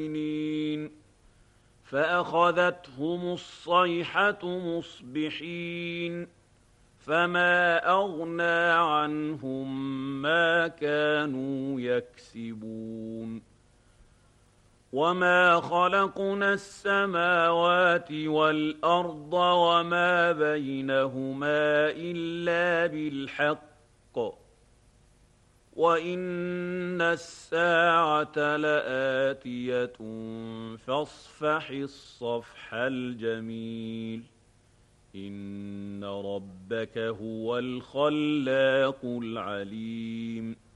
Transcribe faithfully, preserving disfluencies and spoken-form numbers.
فأخذتهم الصيحة مصبحين فما أغنى عنهم ما كانوا يكسبون وما خلقنا السماوات والأرض وما بينهما إلا بالحق وإن الساعة لآتية فاصفح الصفح الجميل إن ربك هو الخلاق العليم